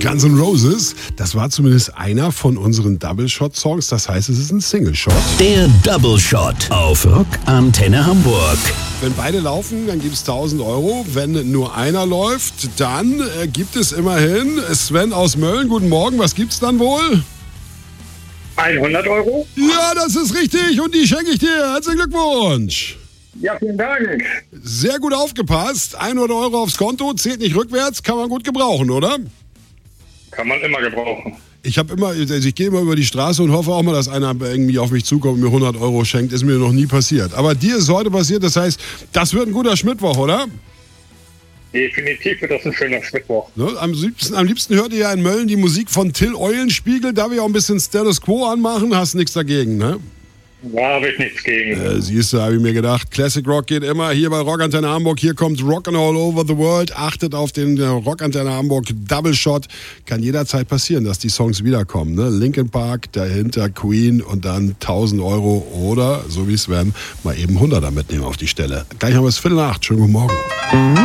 Guns N' Roses, das war zumindest einer von unseren Double-Shot-Songs. Das heißt, es ist ein Single-Shot. Der Double Shot auf Rock Antenne Hamburg. Wenn beide laufen, dann gibt es 1.000 Euro. Wenn nur einer läuft, dann gibt es immerhin Sven aus Mölln. Guten Morgen, was gibt's dann wohl? 100 Euro? Ja, das ist richtig und die schenke ich dir. Herzlichen Glückwunsch. Ja, vielen Dank. Sehr gut aufgepasst. 100 Euro aufs Konto, zählt nicht rückwärts, kann man gut gebrauchen, oder? Kann man immer gebrauchen. Ich gehe immer über die Straße und hoffe auch mal, dass einer irgendwie auf mich zukommt und mir 100 Euro schenkt. Ist mir noch nie passiert. Aber dir ist heute passiert, das heißt, das wird ein guter Schmittwoch, oder? Definitiv wird das ein schöner Schmittwoch. Ne? Am liebsten hört ihr ja in Mölln die Musik von Till Eulenspiegel. Darf ich auch ein bisschen Status Quo anmachen? Hast nichts dagegen, ne? Da habe ich nichts gegen. Siehst du, habe ich mir gedacht. Classic Rock geht immer. Hier bei Rock Antenne Hamburg. Hier kommt Rockin' All Over the World. Achtet auf den Rock Antenne Hamburg Double Shot. Kann jederzeit passieren, dass die Songs wiederkommen. Ne? Linkin Park, dahinter Queen und dann 1.000 Euro. Oder, so wie Sven, mal eben 100er mitnehmen auf die Stelle. Gleich haben wir es 7:45. Schönen guten Morgen.